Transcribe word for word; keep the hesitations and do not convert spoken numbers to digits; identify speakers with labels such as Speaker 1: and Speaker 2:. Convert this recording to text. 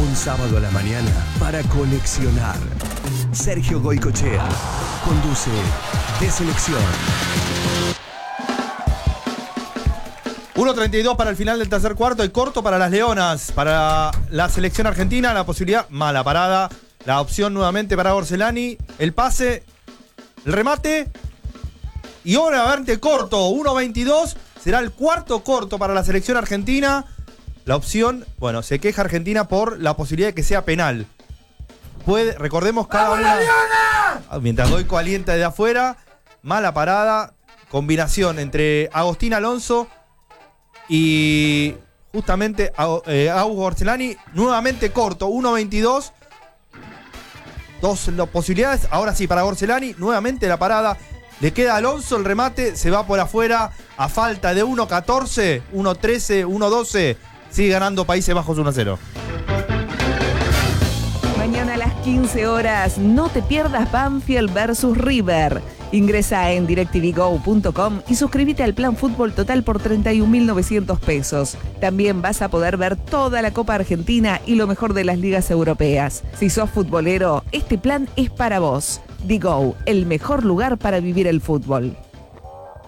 Speaker 1: Un sábado a la mañana para coleccionar. Sergio Goycochea conduce De Selección.
Speaker 2: uno treinta y dos para el final del tercer cuarto y corto para las Leonas. Para la selección argentina, la posibilidad, mala parada. La opción nuevamente para Orselani. El pase, el remate. Y obviamente corto, uno veintidós. Será el cuarto corto para la selección argentina. La opción, bueno, se queja Argentina por la posibilidad de que sea penal. Puede, recordemos cada una. Mientras Goico alienta desde afuera. Mala parada. Combinación entre Agostín Alonso y justamente eh, Augusto Orselani. Nuevamente corto, uno veintidós. Dos las posibilidades. Ahora sí, para Orselani. Nuevamente la parada. Le queda a Alonso el remate. Se va por afuera. A falta de uno catorce, uno trece, uno doce. Sigue ganando Países Bajos uno a cero.
Speaker 3: Mañana a las quince horas, no te pierdas Banfield versus River. Ingresa en directv go punto com y suscríbete al plan Fútbol Total por treinta y un mil novecientos pesos. También vas a poder ver toda la Copa Argentina y lo mejor de las ligas europeas. Si sos futbolero, este plan es para vos. Digo, el mejor lugar para vivir el fútbol.